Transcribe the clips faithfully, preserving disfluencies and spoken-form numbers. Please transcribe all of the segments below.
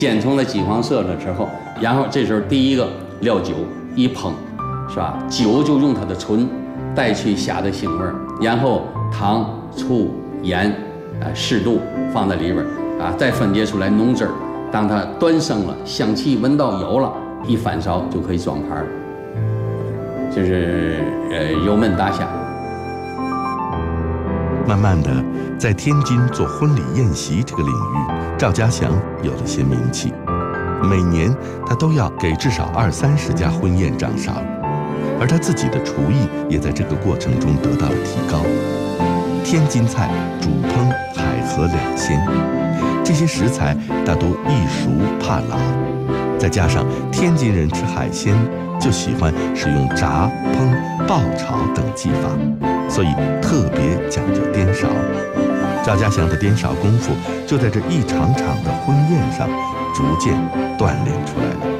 先从了饥荒设了之后，然后这时候第一个料酒一烹，是吧？酒就用它的醇带去虾的腥味儿，然后糖、醋、盐，啊、呃、适度放在里边啊，再分解出来浓汁儿。当它端升了，香气闻到有了，一翻烧就可以装盘了。这是呃油焖大虾。 慢慢的，在天津做婚礼宴席这个领域，赵家祥有了些名气。每年他都要给至少二三十家婚宴掌勺，而他自己的厨艺也在这个过程中得到了提高。天津菜主烹海河两鲜，这些食材大多易熟怕老，再加上天津人吃海鲜就喜欢使用炸、烹、爆炒等技法，所以特别讲究颠勺。赵家祥的颠勺功夫就在这一场场的婚宴上逐渐锻炼出来了。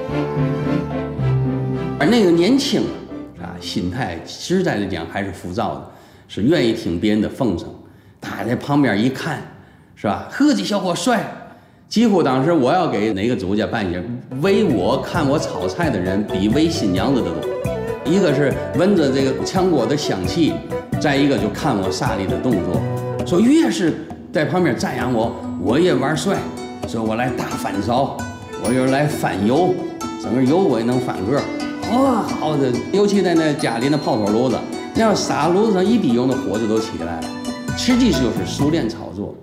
而那个年轻啊，心态实在的讲还是浮躁的，是愿意听别人的奉承。他在旁边一看，是吧？呵，这小伙帅！几乎当时我要给哪个主家办席，围我看我炒菜的人比围新娘子的多。一个是闻着这个炝锅的香气，再一个就看我杀力的动作。说越是在旁边赞扬我，我也玩帅。说我来大翻烧，我又来翻油，整个油我也能翻个。哇，好的！尤其在那家里那泡头炉子，那要撒炉子上一滴油，那火就都起来了。实际就是熟练操作。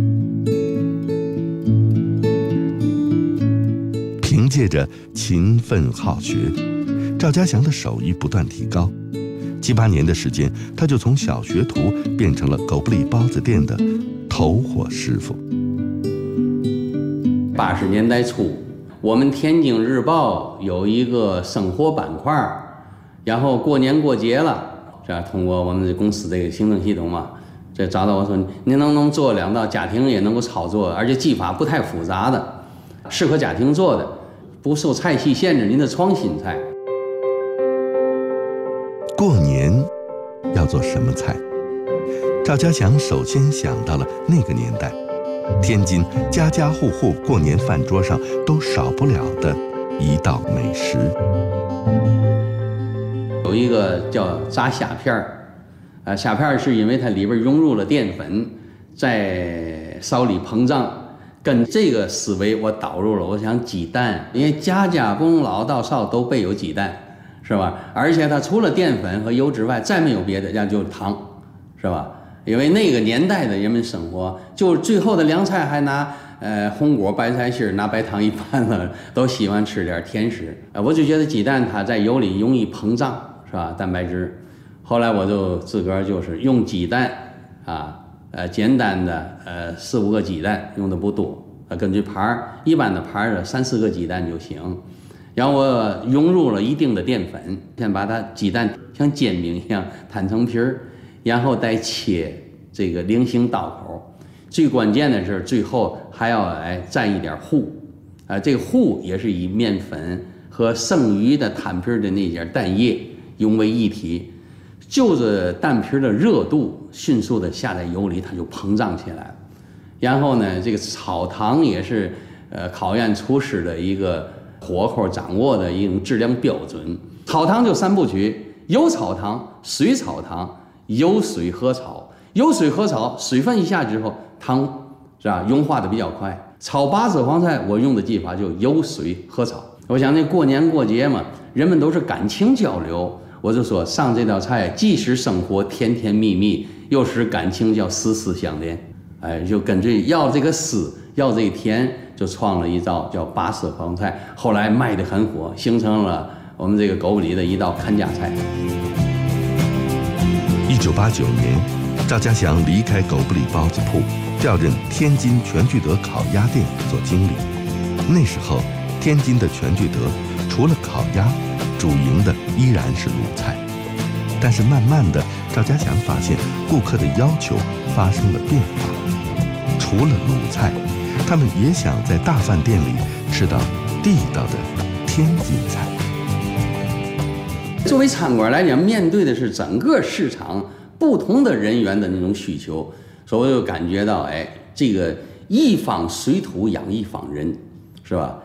凭借着勤奋好学，赵家祥的手艺不断提高。七八年的时间，他就从小学徒变成了狗不理包子店的头火师傅。 八十年代初，我们天津日报有一个生活板块，然后过年过节了，是吧？通过我们公司这个行政系统嘛，这找到我说，您能不能做两道家庭也能够操作，而且技法不太复杂的，适合家庭做的，不受菜系限制，您的创新菜。 过年要做什么菜？赵家祥首先想到了那个年代，天津家家户户过年饭桌上都少不了的一道美食。 有一个叫炸虾片儿，啊，虾片儿是因为它里边融入了淀粉，在烧里膨胀。跟这个思维我导入了，我想鸡蛋，因为家家从老到少都备有鸡蛋，是吧？而且它除了淀粉和油之外，再没有别的，那就是糖，是吧？因为那个年代的人们生活，就最后的凉菜还拿呃红果白菜心拿白糖一拌了，都喜欢吃点甜食。呃，我就觉得鸡蛋它在油里容易膨胀，是吧？蛋白质。后来我就自个儿就是用鸡蛋啊。呃，简单的呃四五个鸡蛋用的不多，呃，根据盘儿，一般的盘儿的三四个鸡蛋就行。然后我融入了一定的淀粉，先把它鸡蛋像煎饼一样摊成皮儿，然后再切这个菱形刀口。最关键的是最后还要来蘸一点糊，啊、呃，这个糊也是以面粉和剩余的摊皮的那点蛋液融为一体。就着蛋皮的热度迅速的下在油里，它就膨胀起来了。然后呢，这个炒糖也是呃考验厨师的一个火候掌握的一种质量标准。炒糖就三部曲：油炒糖、水炒糖、油水合炒。油水合炒，水分一下之后，糖是吧融化的比较快。炒八色黄菜，我用的技法就油水合炒。我想那过年过节嘛，人们都是感情交流。我就说上这道菜，既使生活甜甜蜜蜜，又使感情叫丝丝相连。哎，就跟着要这个丝，要这个甜，就创了一道叫八色黄菜。后来卖得很火，形成了我们这个狗不理的一道看家菜。 一九八九年，赵家祥离开狗不理包子铺，调任天津全聚德烤鸭店做经理。那时候，天津的全聚德除了烤鸭，主营的依然是鲁菜，但是慢慢的，赵家祥发现顾客的要求发生了变化。除了鲁菜，他们也想在大饭店里吃到地道的天津菜。 作为餐馆来讲，面对的是整个市场不同的人员的那种需求，所以我就感觉到，哎，这个一方水土养一方人。 是吧？